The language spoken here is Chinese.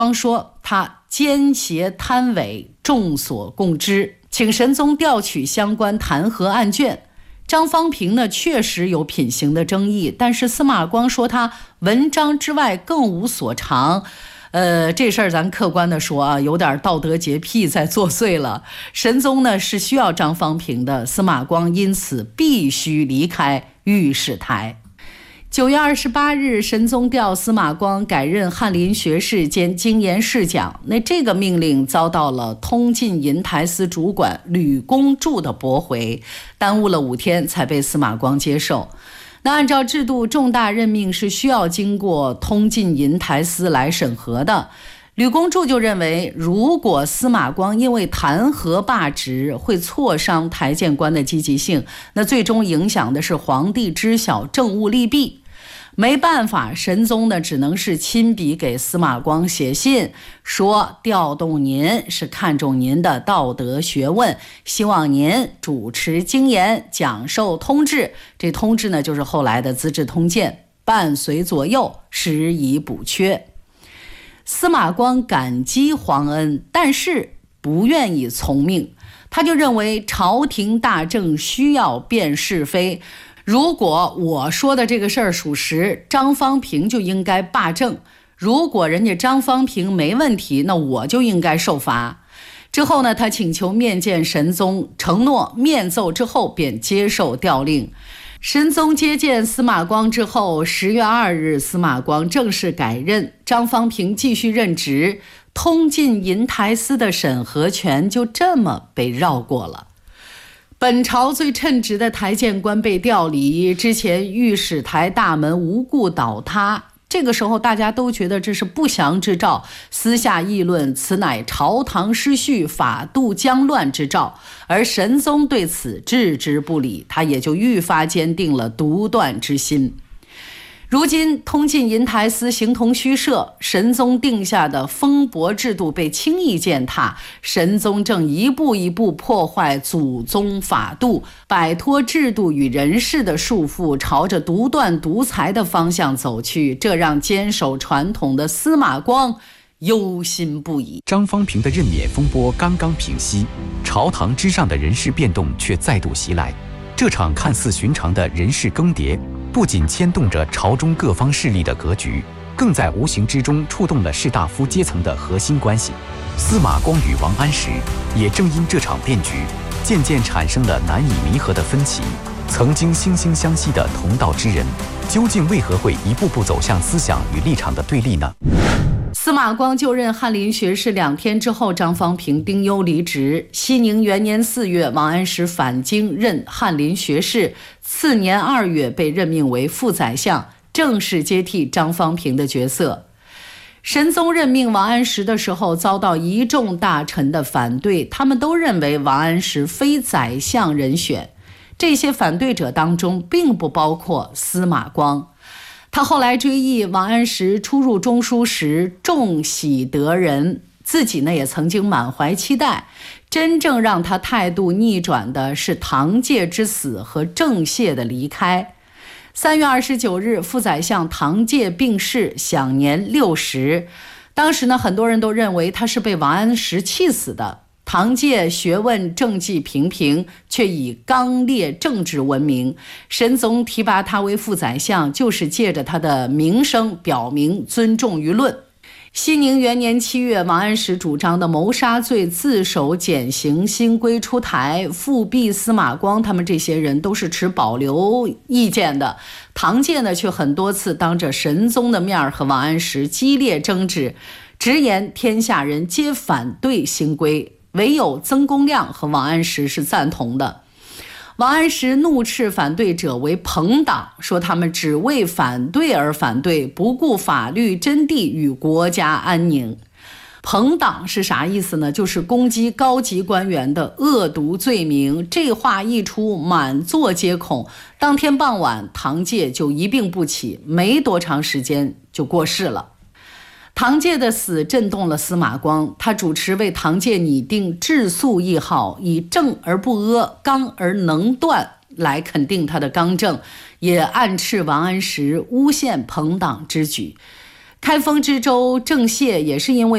方说他奸邪贪伪，众所共知，请神宗调取相关弹劾案卷。张方平呢，确实有品行的争议，但是司马光说他文章之外更无所长。这事儿咱客观的说啊，有点道德洁癖在作祟了。神宗呢是需要张方平的，司马光因此必须离开御史台。9月28日，神宗调司马光改任翰林学士兼经研侍讲。那这个命令遭到了通晋银台司主管吕公著的驳回，耽误了5天才被司马光接受。那按照制度，重大任命是需要经过通晋银台司来审核的。吕公著就认为，如果司马光因为弹劾罢职，会挫伤台谏官的积极性，那最终影响的是皇帝知晓政务利弊。没办法，神宗呢只能是亲笔给司马光写信，说调动您是看重您的道德学问，希望您主持经研，讲授通志。这通志呢就是后来的《资治通鉴》，伴随左右，施以补缺。司马光感激皇恩，但是不愿意从命，他就认为朝廷大政需要辨是非，如果我说的这个事儿属实，张方平就应该罢政；如果人家张方平没问题，那我就应该受罚。之后呢，他请求面见神宗，承诺面奏之后便接受调令。神宗接见司马光之后，10月2日，司马光正式改任，张方平继续任职，通晋银台司的审核权就这么被绕过了。本朝最称职的台谏官被调离，之前御史台大门无故倒塌，这个时候大家都觉得这是不祥之兆，私下议论此乃朝堂失序、法度将乱之兆，而神宗对此置之不理，他也就愈发坚定了独断之心。如今通晋银台司形同虚设，神宗定下的封伯制度被轻易践踏，神宗正一步一步破坏祖宗法度，摆脱制度与人事的束缚，朝着独断独裁的方向走去，这让坚守传统的司马光忧心不已。 张方平的任免风波刚刚平息，朝堂之上的人事变动却再度袭来。这场看似寻常的人事更迭，不仅牵动着朝中各方势力的格局，更在无形之中触动了士大夫阶层的核心关系。司马光与王安石也正因这场变局，渐渐产生了难以弥合的分歧。曾经惺惺相惜的同道之人，究竟为何会一步步走向思想与立场的对立呢？ 司马光就任翰林学士2天之后，张方平丁忧离职。熙宁元年4月，王安石返京任翰林学士，次年2月被任命为副宰相，正式接替张方平的角色。神宗任命王安石的时候，遭到一众大臣的反对，他们都认为王安石非宰相人选。这些反对者当中并不包括司马光。他后来追忆王安石初入中书时重喜得人，自己呢也曾经满怀期待。真正让他态度逆转的是唐介之死和郑燮的离开。3月29日，副宰相唐介病逝，享年60。当时呢，很多人都认为他是被王安石气死的。唐介学问政绩平平，却以刚烈正直闻名。神宗提拔他为副宰相，就是借着他的名声表明尊重舆论。熙宁元年7月，王安石主张的谋杀罪自首减刑新规出台，复辟司马光他们这些人都是持保留意见的。唐介呢，却很多次当着神宗的面和王安石激烈争执，直言天下人皆反对新规，唯有曾公亮和王安石是赞同的。王安石怒斥反对者为朋党，说他们只为反对而反对，不顾法律真谛与国家安宁。朋党是啥意思呢？就是攻击高级官员的恶毒罪名。这话一出，满座皆恐。当天傍晚，唐介就一病不起，没多长时间就过世了。唐介的死震动了司马光，他主持为唐介拟定治肃谥号，以正而不阿、刚而能断来肯定他的刚正，也暗斥王安石诬陷朋党之举。开封知州郑燮也是因为